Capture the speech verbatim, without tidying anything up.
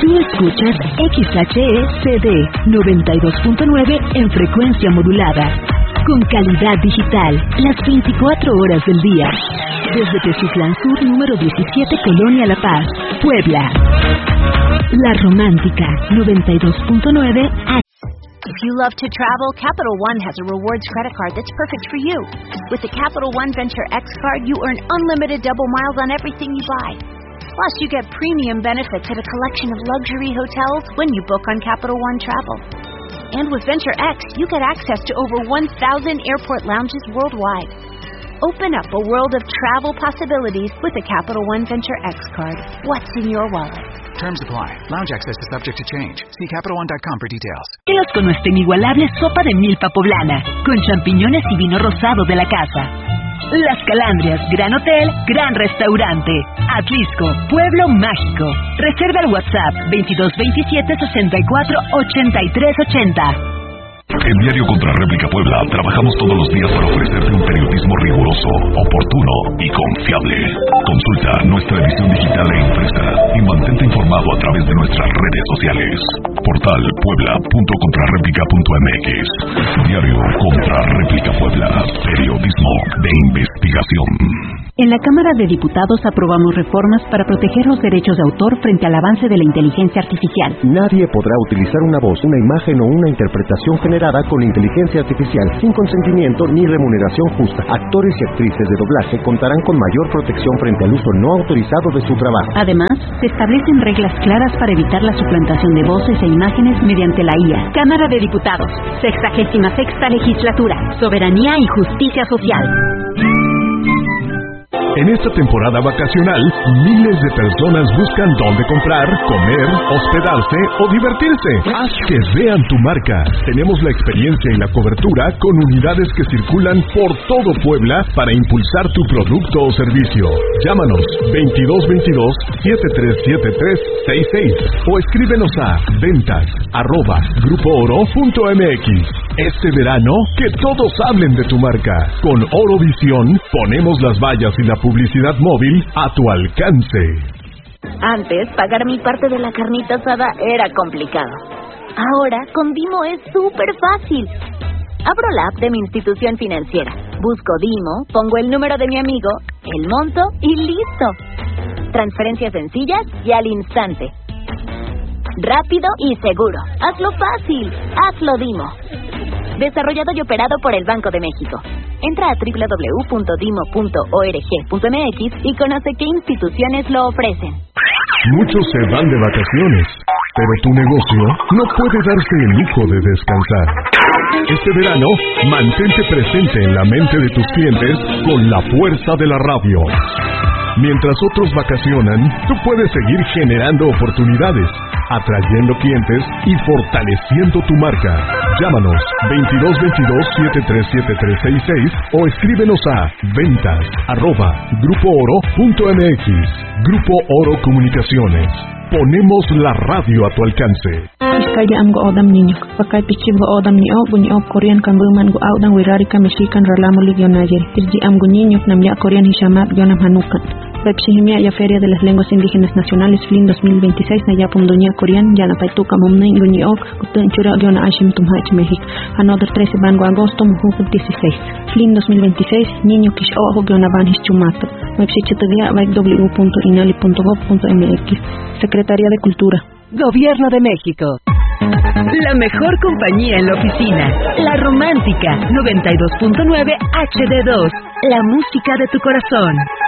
Tú escuchas X H E C D noventa y dos punto nueve en frecuencia modulada. Con calidad digital, las veinticuatro horas del día. Desde Teciutlán Sur, número diecisiete, Colonia La Paz, Puebla. La Romántica, noventa y dos punto nueve. If you love to travel, Capital One has a rewards credit card that's perfect for you. With the Capital One Venture X card, you earn unlimited double miles on everything you buy. Plus, you get premium benefits at a collection of luxury hotels when you book on Capital One Travel. And with Venture X, you get access to over one thousand airport lounges worldwide. Open up a world of travel possibilities with a Capital One Venture X card. What's in your wallet? Terms apply. Lounge access is subject to change. See Capital One dot com for details. Quedas con nuestra inigualable sopa de milpa poblana, con champiñones y vino rosado de la casa. Las Calandrias, Gran Hotel, Gran Restaurante. Atlisco, Pueblo Mágico. Reserva al WhatsApp veintidós veintisiete sesenta y cuatro ochenta y tres ochenta. En Diario Contrarréplica Puebla trabajamos todos los días para ofrecerte un periodismo riguroso, oportuno y confiable. Consulta nuestra edición digital e impresa y mantente informado a través de nuestras redes sociales. Portal puebla punto contrarréplica punto m x. Diario Contrarréplica Puebla. Periodismo de investigación. En la Cámara de Diputados aprobamos reformas para proteger los derechos de autor frente al avance de la inteligencia artificial. Nadie podrá utilizar una voz, una imagen o una interpretación generada con inteligencia artificial sin consentimiento ni remuneración justa. Actores y actrices de doblaje contarán con mayor protección frente al uso no autorizado de su trabajo. Además, se establecen reglas claras para evitar la suplantación de voces e imágenes mediante la I A. Cámara de Diputados, sexagésima sexta legislatura, soberanía y justicia social. En esta temporada vacacional, miles de personas buscan dónde comprar, comer, hospedarse o divertirse. Haz que vean tu marca. Tenemos la experiencia y la cobertura con unidades que circulan por todo Puebla para impulsar tu producto o servicio. Llámanos veintidós veintidós siete tres siete tres seis seis o escríbenos a ventas arroba grupo oro punto m x. Este verano, que todos hablen de tu marca. Con Orovisión, ponemos las vallas y la publicidad móvil a tu alcance. Antes, pagar mi parte de la carnita asada era complicado. Ahora, con Dimo es súper fácil. Abro la app de mi institución financiera, busco Dimo, pongo el número de mi amigo, el monto y listo. Transferencias sencillas y al instante. Rápido y seguro. Hazlo fácil. Hazlo Dimo. Desarrollado y operado por el Banco de México. Entra a doble u doble u doble u punto dimo punto org punto m x y conoce qué instituciones lo ofrecen. Muchos se van de vacaciones, pero tu negocio no puede darse el lujo de descansar. Este verano, mantente presente en la mente de tus clientes con la fuerza de la radio. Mientras otros vacacionan, tú puedes seguir generando oportunidades, atrayendo clientes y fortaleciendo tu marca. Llámanos veintidós veintidós siete tres siete tres seis seis o escríbenos a ventas arroba grupo oro punto m x. Grupo Oro Comunicaciones. Ponemos la radio a tu alcance. Iskaya am go odam niño, pakai pichim go odam ni o bunyi o Korean kambuman go audan wirari kamesikan ralamo ligionayer. Irji am go niño namya Korean hishamap yonam hanukan. Pepsihimia ya Feria de las Lenguas Indígenas Nacionales F L I N dos mil veintiséis Nayapum Doña Korean Yana Paituka Mumnay Guñi Ok Kutenchura Yona Ashim Tumhach México. Another trece Bango Agosto Mujuk dieciséis. F L I N dos mil veintiséis Niño Kish Ojo Yona Van Hischumato. Website w w w punto inali punto gob punto m x. Secretaría de Cultura. Gobierno de México. La mejor compañía en la oficina. La Romántica noventa y dos punto nueve H D dos. La música de tu corazón.